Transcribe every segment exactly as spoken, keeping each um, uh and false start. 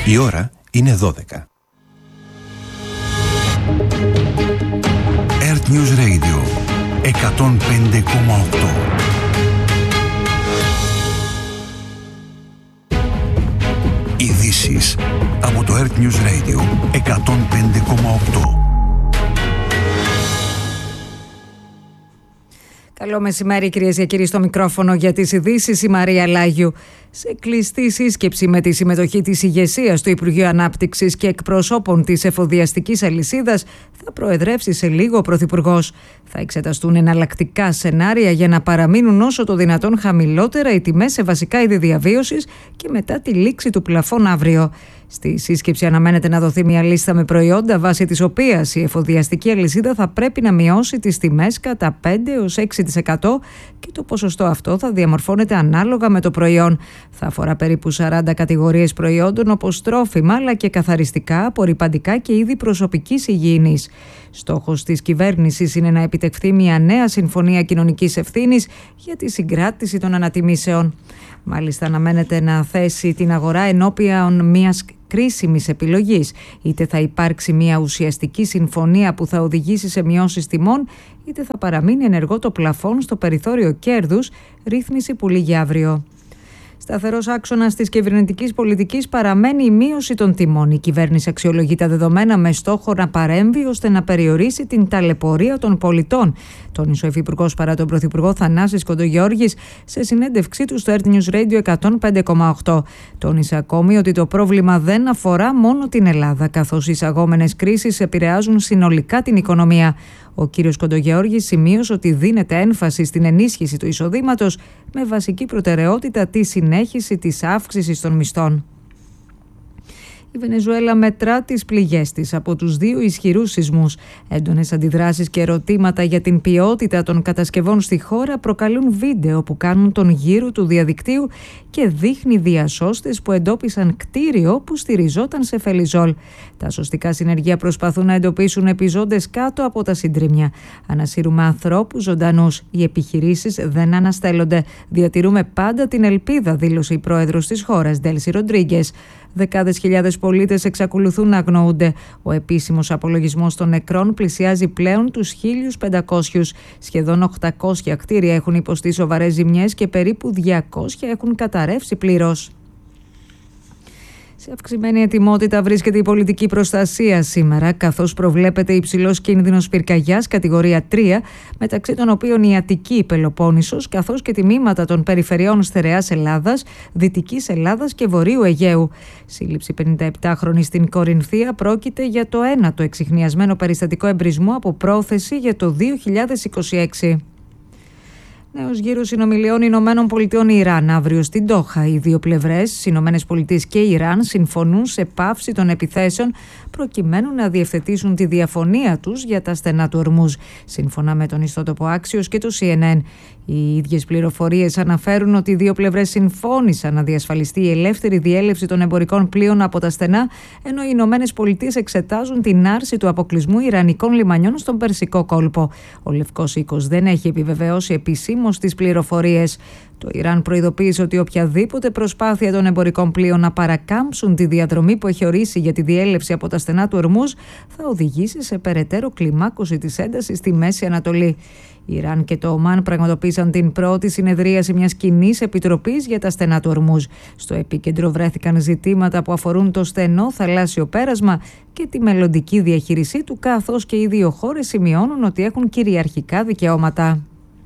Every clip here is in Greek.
Η ώρα είναι δώδεκα. Earth News Radio εκατόν πέντε κόμμα οκτώ. Ειδήσεις από το Earth News Radio εκατόν πέντε κόμμα οκτώ. Καλό μεσημέρι, κυρίες και κύριοι, στο μικρόφωνο για τις ειδήσεις η Μαρία Λάγιου. Σε κλειστή σύσκεψη με τη συμμετοχή της ηγεσίας του Υπουργείου Ανάπτυξης και εκπροσώπων της εφοδιαστικής αλυσίδας θα προεδρεύσει σε λίγο ο Πρωθυπουργός. Θα εξεταστούν εναλλακτικά σενάρια για να παραμείνουν όσο το δυνατόν χαμηλότερα οι τιμές σε βασικά είδη διαβίωσης και μετά τη λήξη του πλαφών αύριο. Στη σύσκεψη αναμένεται να δοθεί μια λίστα με προϊόντα βάσει της οποίας η εφοδιαστική αλυσίδα θα πρέπει να μειώσει τις τιμές κατά πέντε έως έξι τοις εκατό και το ποσοστό αυτό θα διαμορφώνεται ανάλογα με το προϊόν. Θα αφορά περίπου σαράντα κατηγορίες προϊόντων όπως τρόφιμα αλλά και καθαριστικά, απορρυπαντικά και είδη προσωπικής υγιεινής. Στόχος της κυβέρνησης είναι να επιτευχθεί μια νέα συμφωνία κοινωνικής ευθύνης για τη συγκράτηση των ανατιμήσεων. Μάλιστα, αναμένεται να θέσει την αγορά ενώπιον μιας κρίσιμης επιλογής. Είτε θα υπάρξει μια ουσιαστική συμφωνία που θα οδηγήσει σε μειώσεις τιμών, είτε θα παραμείνει ενεργό το πλαφόν στο περιθώριο κέρδους, ρύθμιση που λήγει αύριο. Σταθερός άξονας της κυβερνητικής πολιτικής παραμένει η μείωση των τιμών. Η κυβέρνηση αξιολογεί τα δεδομένα με στόχο να παρέμβει ώστε να περιορίσει την ταλαιπωρία των πολιτών. Τόνισε ο Υφυπουργός παρά τον Πρωθυπουργό Θανάσης Κοντογιώργης σε συνέντευξή του στο Earth News Radio εκατόν πέντε κόμμα οκτώ. Τόνισε ακόμη ότι το πρόβλημα δεν αφορά μόνο την Ελλάδα, καθώς οι εισαγόμενες κρίσεις επηρεάζουν συνολικά την οικονομία. Ο κύριος Κοντογιώργης σημείωσε ότι δίνεται έμφαση στην ενίσχυση του εισοδήματος με βασική προτεραιότητα τη συνέχιση της αύξησης των μισθών. Η Βενεζουέλα μετρά τις πληγές της από τους δύο ισχυρούς σεισμούς. Έντονες αντιδράσεις και ερωτήματα για την ποιότητα των κατασκευών στη χώρα προκαλούν βίντεο που κάνουν τον γύρο του διαδικτύου και δείχνει διασώστες που εντόπισαν κτίριο που στηριζόταν σε φελιζόλ. Τα σωστικά συνεργεία προσπαθούν να εντοπίσουν επιζώντες κάτω από τα συντρίμμια. Ανασύρουμε ανθρώπους ζωντανούς. Οι επιχειρήσεις δεν αναστέλλονται. Διατηρούμε πάντα την ελπίδα, δήλωσε η πρόεδρος της χώρας, Ντέλση Ροντρίγκες. Δεκάδες χιλιάδες πολίτες εξακολουθούν να αγνοούνται. Ο επίσημος απολογισμός των νεκρών πλησιάζει πλέον τους χίλιους πεντακόσιους. Σχεδόν οκτακόσια κτίρια έχουν υποστεί σοβαρές ζημιές και περίπου διακόσια έχουν καταρρεύσει πλήρως. Σε αυξημένη ετοιμότητα βρίσκεται η πολιτική προστασία σήμερα, καθώς προβλέπεται υψηλός κίνδυνος πυρκαγιάς κατηγορία τρία, μεταξύ των οποίων η Αττική, η Πελοπόννησος, καθώς και τμήματα των περιφερειών Στερεάς Ελλάδας, Δυτικής Ελλάδας και Βορείου Αιγαίου. Σύλληψη πενηνταεπτάχρονη στην Κορινθία πρόκειται για το ένατο εξιχνιασμένο περιστατικό εμπρισμού από πρόθεση για το δύο χιλιάδες είκοσι έξι. Νέος γύρος συνομιλιών Ηνωμένων Πολιτειών Ιράν αύριο στην Ντόχα. Οι δύο πλευρές, οι Ηνωμένες Πολιτείες και η Ιράν, συμφωνούν σε πάυση των επιθέσεων προκειμένου να διευθετήσουν τη διαφωνία τους για τα στενά του Ορμούζ. Σύμφωνα με τον ιστότοπο Axios και το σι εν εν, οι ίδιες πληροφορίες αναφέρουν ότι οι δύο πλευρές συμφώνησαν να διασφαλιστεί η ελεύθερη διέλευση των εμπορικών πλοίων από τα στενά, ενώ οι Ηνωμένες Πολιτείες εξετάζουν την άρση του αποκλεισμού ιρανικών λιμανιών στον Περσικό κόλπο. Ο Λευκός Οίκος δεν έχει επιβεβαιώσει επισήμως τις πληροφορίες. Το Ιράν προειδοποίησε ότι οποιαδήποτε προσπάθεια των εμπορικών πλοίων να παρακάμψουν τη διαδρομή που έχει ορίσει για τη διέλευση από τα στενά του Ορμούζ θα οδηγήσει σε περαιτέρω κλιμάκωση της έντασης στη Μέση Ανατολή. Η Ιράν και το Ομάν πραγματοποίησαν την πρώτη συνεδρίαση μιας κοινής επιτροπής για τα στενά του Ορμούζ. Στο επίκεντρο βρέθηκαν ζητήματα που αφορούν το στενό θαλάσσιο πέρασμα και τη μελλοντική διαχείρισή του, καθώς και οι δύο χώρες σημειώνουν ότι έχουν κυριαρχικά δικαιώματα.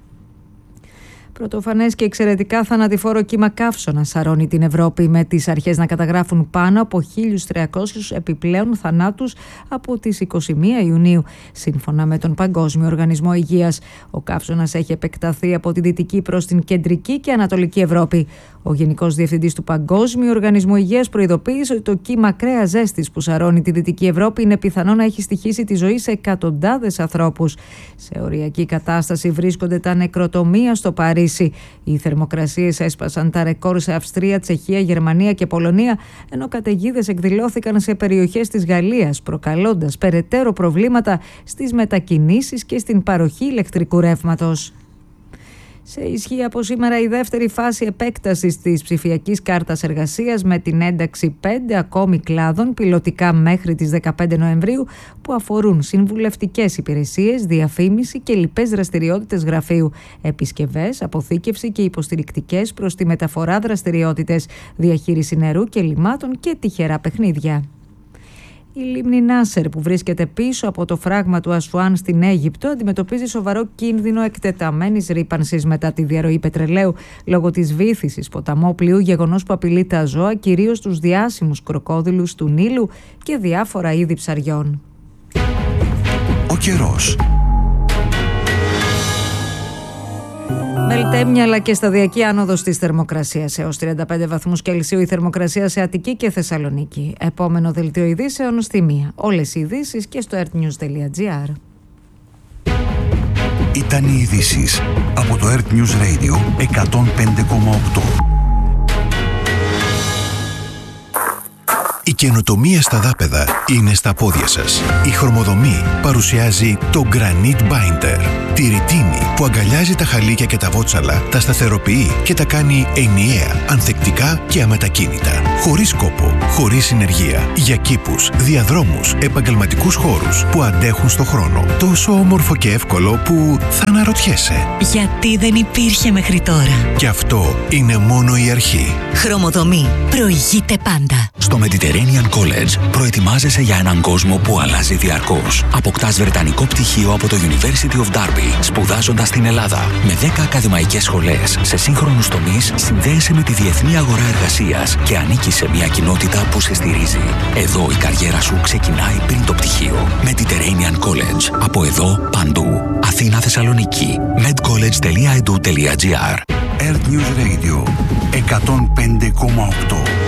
Πρωτοφανές και εξαιρετικά θανατηφόρο κύμα καύσωνα σαρώνει την Ευρώπη, με τις αρχές να καταγράφουν πάνω από χίλιους τριακόσιους επιπλέον θανάτους από τις είκοσι μία Ιουνίου, σύμφωνα με τον Παγκόσμιο Οργανισμό Υγείας. Ο καύσωνας έχει επεκταθεί από τη δυτική προς την κεντρική και ανατολική Ευρώπη. Ο Γενικός Διευθυντής του Παγκόσμιου Οργανισμού Υγείας προειδοποίησε ότι το κύμα ακραίας ζέστης που σαρώνει τη Δυτική Ευρώπη είναι πιθανό να έχει στοιχήσει τη ζωή σε εκατοντάδες ανθρώπους. Σε οριακή κατάσταση βρίσκονται τα νεκροτομεία στο Παρίσι. Οι θερμοκρασίες έσπασαν τα ρεκόρ σε Αυστρία, Τσεχία, Γερμανία και Πολωνία, ενώ καταιγίδες εκδηλώθηκαν σε περιοχές της Γαλλίας, προκαλώντας περαιτέρω προβλήματα στις μετακινήσεις και στην παροχή ηλεκτρικού ρεύματος. Σε ισχύ από σήμερα η δεύτερη φάση επέκτασης της ψηφιακής κάρτας εργασίας με την ένταξη πέντε ακόμη κλάδων πιλωτικά μέχρι τις δεκαπέντε Νοεμβρίου που αφορούν συμβουλευτικές υπηρεσίες, διαφήμιση και λοιπές δραστηριότητες γραφείου, επισκευές, αποθήκευση και υποστηρικτικές προς τη μεταφορά δραστηριότητες, διαχείριση νερού και λιμάτων και τυχερά παιχνίδια. Η λίμνη Νάσερ, που βρίσκεται πίσω από το φράγμα του Ασουάν στην Αίγυπτο, αντιμετωπίζει σοβαρό κίνδυνο εκτεταμένης ρύπανσης μετά τη διαρροή πετρελαίου λόγω της βύθισης ποταμόπλοιου, γεγονός που απειλεί τα ζώα, κυρίως τους διάσημους κροκόδιλους του Νείλου και διάφορα είδη ψαριών. Ο καιρός. Μελτέμια αλλά και σταδιακή άνοδος της θερμοκρασίας έως τριάντα πέντε βαθμούς Κελσίου η θερμοκρασία σε Αττική και Θεσσαλονίκη. Επόμενο δελτίο ειδήσεων στη μία. Όλες οι ειδήσεις και στο ερτ νιουζ τελεία τζι άρ. Ήταν οι ειδήσεις από το Earth News Radio εκατόν πέντε κόμμα οκτώ. Η καινοτομία στα δάπεδα είναι στα πόδια σας. Η Χρωμοδομή παρουσιάζει το Granite Binder. Τη ρητίνη που αγκαλιάζει τα χαλίκια και τα βότσαλα, τα σταθεροποιεί και τα κάνει ενιαία, ανθεκτικά και αμετακίνητα. Χωρίς κόπο, χωρίς συνεργεία. Για κήπους, διαδρόμους, επαγγελματικούς χώρους που αντέχουν στο χρόνο. Τόσο όμορφο και εύκολο που θα αναρωτιέσαι. Γιατί δεν υπήρχε μέχρι τώρα. Και αυτό είναι μόνο η αρχή. Χρωμοδομή. Προηγείται πάντα. Στο Mediterranean College προετοιμάζεσαι για έναν κόσμο που αλλάζει διαρκώς. Αποκτάς βρετανικό πτυχίο από το University of Derby, σπουδάζοντας στην Ελλάδα. Με δέκα ακαδημαϊκές σχολές σε σύγχρονους τομείς, συνδέεσαι με τη διεθνή αγορά εργασίας και ανήκεις σε μια κοινότητα που σε στηρίζει. Εδώ η καριέρα σου ξεκινάει πριν το πτυχίο. Mediterranean College. Από εδώ, παντού. Αθήνα, Θεσσαλονίκη. medcollege τελεία edu τελεία gr. Earth News Radio εκατόν πέντε κόμμα οκτώ.